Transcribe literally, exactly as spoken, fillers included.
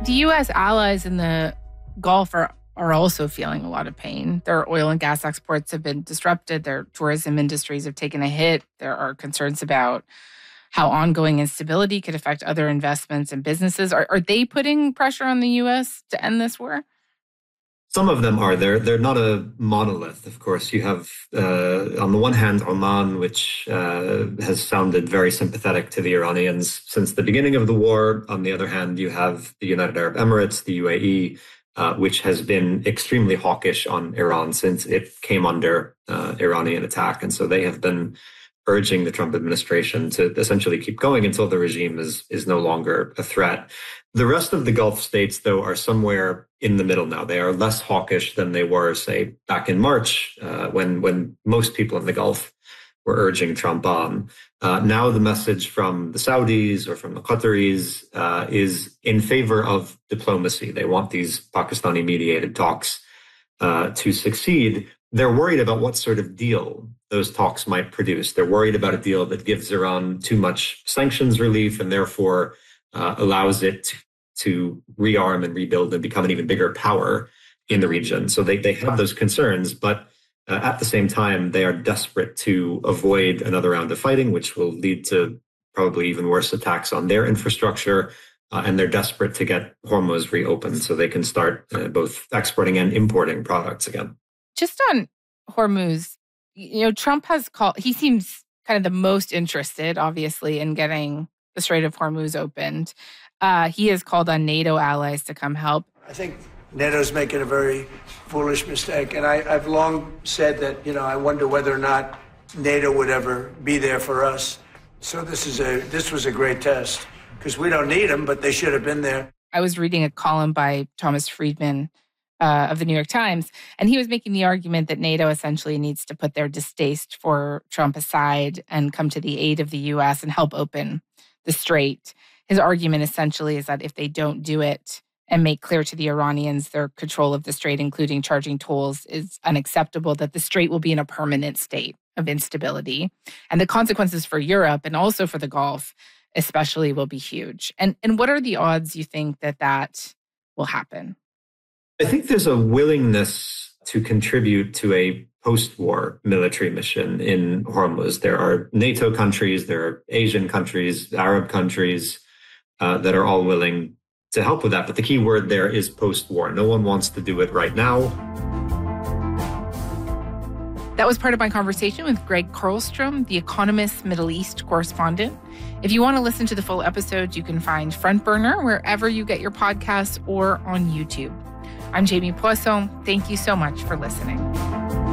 The U S allies in the Gulf are, are also feeling a lot of pain. Their oil and gas exports have been disrupted. Their tourism industries have taken a hit. There are concerns about how ongoing instability could affect other investments and businesses. Are, are they putting pressure on the U S to end this war? Some of them are. They're, they're not a monolith, of course. You have, uh, on the one hand, Oman, which uh, has sounded very sympathetic to the Iranians since the beginning of the war. On the other hand, you have the United Arab Emirates, the U A E, uh, which has been extremely hawkish on Iran since it came under uh, Iranian attack. And so they have been urging the Trump administration to essentially keep going until the regime is, is no longer a threat. The rest of the Gulf states, though, are somewhere in the middle now. They are less hawkish than they were, say, back in March, uh, when, when most people in the Gulf were urging Trump on. Uh, now the message from the Saudis or from the Qataris uh, is in favor of diplomacy. They want these Pakistani-mediated talks uh, to succeed. They're worried about what sort of deal those talks might produce. They're worried about a deal that gives Iran too much sanctions relief and therefore uh, allows it to, to rearm and rebuild and become an even bigger power in the region. So they, they have those concerns, but uh, at the same time, they are desperate to avoid another round of fighting, which will lead to probably even worse attacks on their infrastructure. Uh, and they're desperate to get Hormuz reopened so they can start uh, both exporting and importing products again. Just on Hormuz, you know, Trump has called, he seems kind of the most interested, obviously, in getting the Strait of Hormuz opened. Uh, he has called on NATO allies to come help. I think NATO's making a very foolish mistake. And I, I've long said that, you know, I wonder whether or not NATO would ever be there for us. So this is a this was a great test because we don't need them, but they should have been there. I was reading a column by Thomas Friedman Uh, of the New York Times, and he was making the argument that NATO essentially needs to put their distaste for Trump aside and come to the aid of the U S and help open the strait. His argument essentially is that if they don't do it and make clear to the Iranians their control of the strait, including charging tolls, is unacceptable, that the strait will be in a permanent state of instability. And the consequences for Europe and also for the Gulf especially will be huge. And, and what are the odds you think that that will happen? I think there's a willingness to contribute to a post-war military mission in Hormuz. There are NATO countries, there are Asian countries, Arab countries uh, that are all willing to help with that. But the key word there is post-war. No one wants to do it right now. That was part of my conversation with Greg Karlstrom, The Economist Middle East correspondent. If you want to listen to the full episode, you can find Front Burner wherever you get your podcasts or on YouTube. I'm Jamie Poisson. Thank you so much for listening.